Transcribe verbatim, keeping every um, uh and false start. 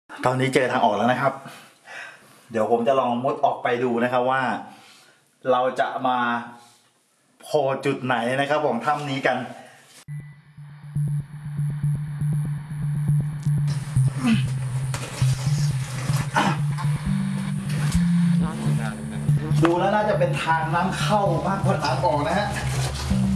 ตอนนี้เจอทางออกแล้วนะครับ เดี๋ยวผมจะลองมุดออกไปดูนะครับว่า เราจะมาโผล่จุดไหนนะครับผมถ้ำนี้กันดูแล้วน่าจะเป็นทางน้ำเข้ามากกว่าทางออกนะฮะ